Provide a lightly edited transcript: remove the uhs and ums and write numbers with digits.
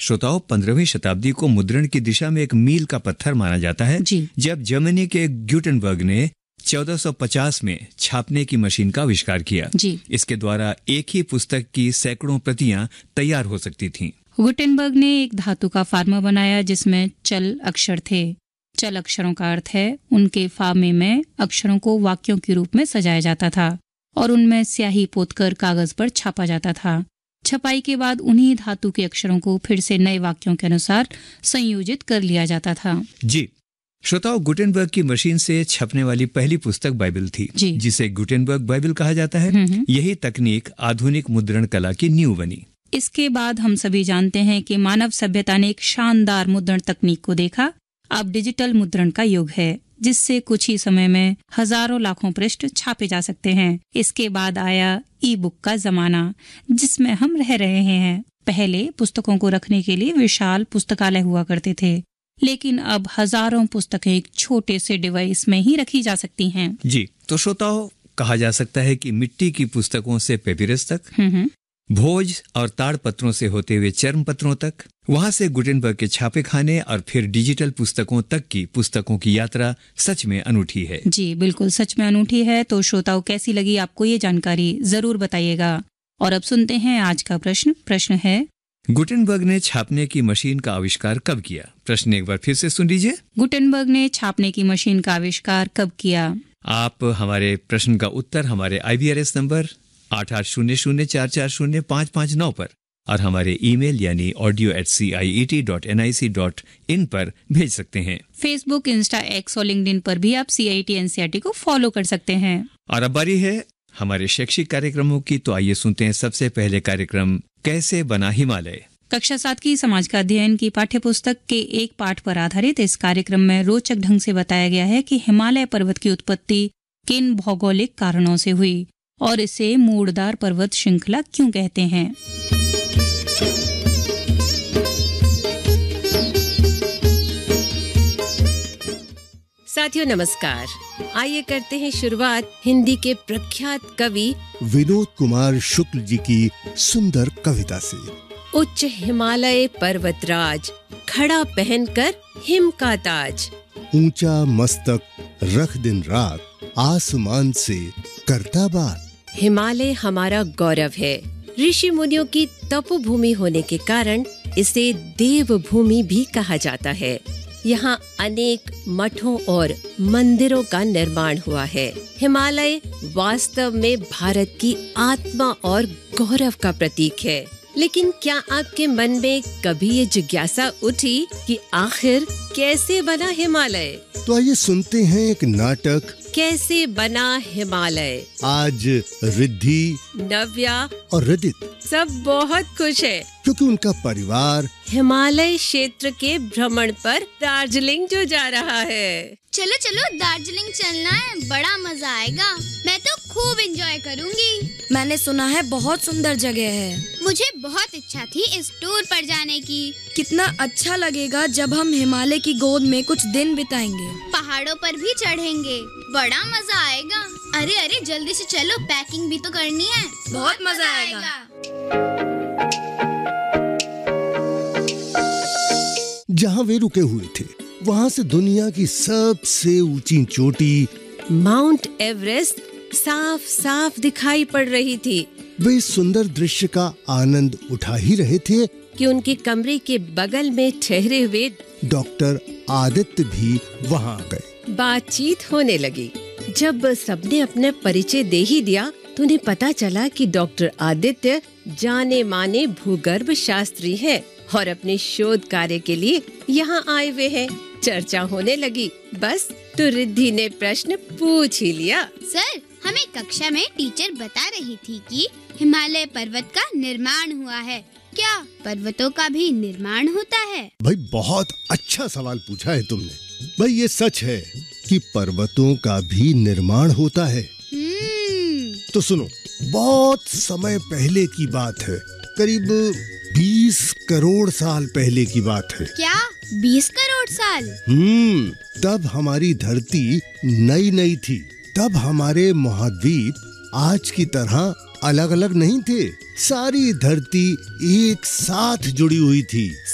श्रोताओं, 15वीं शताब्दी को मुद्रण की दिशा में एक मील का पत्थर माना जाता है जब जर्मनी के ग्यूटेनबर्ग ने 1450 में छापने की मशीन का आविष्कार किया। इसके द्वारा एक ही पुस्तक की सैकड़ों प्रतियां तैयार हो सकती थीं। गुटेनबर्ग ने एक धातु का फार्मा बनाया जिसमें चल अक्षर थे। चल अक्षरों का अर्थ है उनके फार्मे में अक्षरों को वाक्यों के रूप में सजाया जाता था और उनमें स्याही पोतकर कागज पर छापा जाता था। छपाई के बाद उन्हीं धातु के अक्षरों को फिर से नए वाक्यों के अनुसार संयोजित कर लिया जाता था। जी श्रोताओं, गुटेनबर्ग की मशीन से छपने वाली पहली पुस्तक बाइबल थी जिसे गुटेनबर्ग बाइबल कहा जाता है। यही तकनीक आधुनिक मुद्रण कला की नींव बनी। इसके बाद हम सभी जानते हैं कि मानव सभ्यता ने एक शानदार मुद्रण तकनीक को देखा। अब डिजिटल मुद्रण का युग है जिससे कुछ ही समय में हजारों लाखों पृष्ठ छापे जा सकते हैं। इसके बाद आया ई बुक का जमाना जिसमें हम रह रहे हैं। पहले पुस्तकों को रखने के लिए विशाल पुस्तकालय हुआ करते थे, लेकिन अब हजारों पुस्तकें एक छोटे से डिवाइस में ही रखी जा सकती हैं। जी तो श्रोताओं, कहा जा सकता है कि मिट्टी की पुस्तकों से पेपिरस तक, भोज और ताड़ पत्रों से होते हुए चर्म पत्रों तक, वहां से गुटेनबर्ग के छापे खाने और फिर डिजिटल पुस्तकों तक की पुस्तकों की यात्रा सच में अनूठी है। जी बिल्कुल, सच में अनूठी है। तो श्रोताओं, कैसी लगी आपको ये जानकारी, जरूर बताइएगा। और अब सुनते हैं आज का प्रश्न है, गुटेनबर्ग ने छापने की मशीन का आविष्कार कब किया? प्रश्न एक बार फिर से सुन लीजिए। गुटेनबर्ग ने छापने की मशीन का आविष्कार कब किया? आप हमारे प्रश्न का उत्तर हमारे IBRS नंबर 8800440559 पर और हमारे ईमेल यानी audio@ciet.nic.in पर भेज सकते हैं। फेसबुक, इंस्टा, एक्स और लिंक्डइन पर भी आप CIET NCERT को फॉलो कर सकते हैं। और अब बारी है हमारे शैक्षिक कार्यक्रमों की, तो आइए सुनते हैं सबसे पहले कार्यक्रम कैसे बना हिमालय। कक्षा 7 की समाज का अध्ययन की पाठ्यपुस्तक के एक पाठ पर आधारित इस कार्यक्रम में रोचक ढंग से बताया गया है कि हिमालय पर्वत की उत्पत्ति किन भौगोलिक कारणों से हुई और इसे मूड़दार पर्वत श्रृंखला क्यों कहते हैं। साथियों नमस्कार, आइए करते हैं शुरुआत हिंदी के प्रख्यात कवि विनोद कुमार शुक्ल जी की सुंदर कविता से। उच्च हिमालय पर्वतराज, खड़ा पहनकर हिम का ताज, ऊंचा मस्तक रख दिन रात, आसमान से करता बात। हिमालय हमारा गौरव है। ऋषि मुनियों की तपोभूमि होने के कारण इसे देवभूमि भी कहा जाता है। यहाँ अनेक मठों और मंदिरों का निर्माण हुआ है। हिमालय वास्तव में भारत की आत्मा और गौरव का प्रतीक है। लेकिन क्या आपके मन में कभी ये जिज्ञासा उठी कि आखिर कैसे बना हिमालय? तो आइए सुनते हैं एक नाटक कैसे बना हिमालय। आज रिद्धि, नव्या और रदित सब बहुत खुश है क्योंकि उनका परिवार हिमालय क्षेत्र के भ्रमण पर दार्जिलिंग जो जा रहा है। चलो चलो दार्जिलिंग चलना है, बड़ा मजा आएगा। मैं तो खूब एंजॉय करूंगी। मैंने सुना है बहुत सुंदर जगह है। मुझे बहुत इच्छा थी इस टूर पर जाने की। कितना अच्छा लगेगा जब हम हिमालय की गोद में कुछ दिन बिताएंगे। पहाड़ों पर भी चढ़ेंगे, बड़ा मजा आएगा। अरे अरे जल्दी से चलो, पैकिंग भी तो करनी है। बहुत मजा आएगा। जहाँ वे रुके हुए थे वहाँ से दुनिया की सबसे ऊंची चोटी माउंट एवरेस्ट साफ साफ दिखाई पड़ रही थी। वे इस सुंदर दृश्य का आनंद उठा ही रहे थे कि उनके कमरे के बगल में ठहरे हुए डॉक्टर आदित्य भी वहाँ आ गए। बातचीत होने लगी। जब सबने अपने परिचय दे ही दिया तो उन्हें पता चला कि डॉक्टर आदित्य जाने माने भूगर्भ शास्त्री है और अपने शोध कार्य के लिए यहाँ आए हुए हैं। चर्चा होने लगी। बस तो रिद्धि ने प्रश्न पूछ ही लिया। सर, हमें कक्षा में टीचर बता रही थी कि हिमालय पर्वत का निर्माण हुआ है। क्या पर्वतों का भी निर्माण होता है? भाई बहुत अच्छा सवाल पूछा है तुमने। भाई ये सच है कि पर्वतों का भी निर्माण होता है। तो सुनो, बहुत समय पहले की बात है, करीब 20 करोड़ साल पहले की बात है। क्या 20 करोड़ साल? तब हमारी धरती नई नई थी। तब हमारे महाद्वीप आज की तरह अलग अलग नहीं थे। सारी धरती एक साथ जुड़ी हुई थी।